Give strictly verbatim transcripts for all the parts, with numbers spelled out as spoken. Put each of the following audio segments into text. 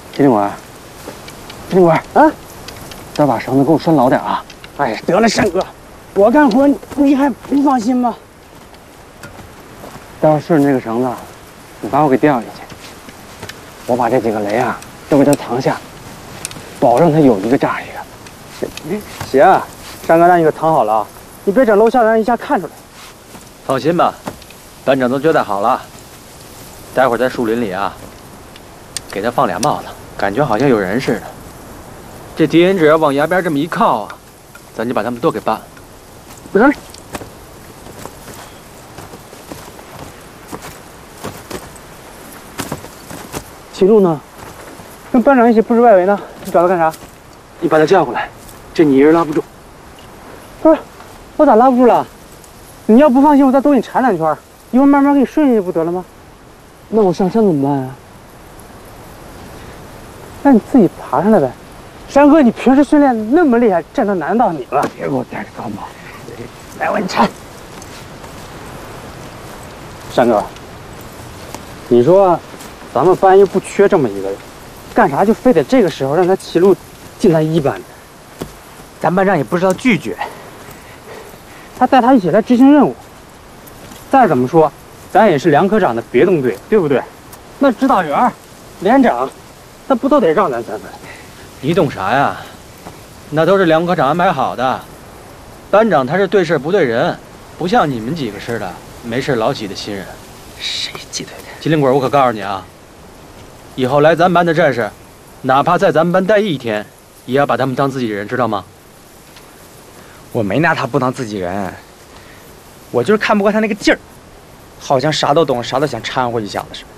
金灵官，金灵官啊，再把绳子给我拴牢点啊！哎，得了，山哥，我干活你还不放心吗？待会儿顺着那个绳子，你把我给吊下去，我把这几个雷啊都给它藏下，保证它有一个炸一个。行，山哥让你给藏好了，你别整楼下让人一下看出来。 放心吧，班长都交代好了，待会儿在树林里啊，给他放俩帽子，感觉好像有人似的。这敌人只要往崖边这么一靠啊，咱就把他们都给办了。 得嘞。齐路呢？跟班长一起布置外围呢。你找他干啥？你把他叫过来，这你一人拉不住。不是，我咋拉不住了？你要不放心，我再多给你缠两圈，一会儿慢慢给你顺下去不得了吗？那我上山怎么办啊？那你自己爬上来呗。山哥，你平时训练那么厉害，这都难到你了。别给我戴着高帽，来，我给你缠。山哥，你说咱们班又不缺这么一个人，干啥就非得这个时候让他齐路进咱一班呢？咱班长也不知道拒绝，他带他一起来执行任务。再怎么说，咱也是梁科长的别动队，对不对？那指导员、连长，那不都得让咱三分？ 你懂啥呀？那都是梁科长安排好的。班长他是对事不对人，不像你们几个似的，没事老几的新人。 谁鸡腿的？ 金灵鬼，我可告诉你啊，以后来咱班的战士，哪怕在咱们班待一天，也要把他们当自己人，知道吗？ 我没拿他不当自己人，我就是看不惯他那个劲儿，好像啥都懂，啥都想掺和一下子似的。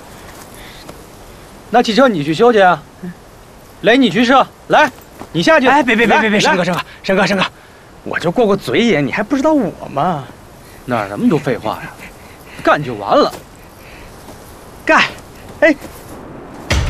那汽车你去修去啊，雷你去射，来，你下去。 哎，别别别别别，山哥山哥山哥山哥，我就过过嘴瘾，你还不知道我吗？ 哪那么多废话呀？干就完了。 干！哎，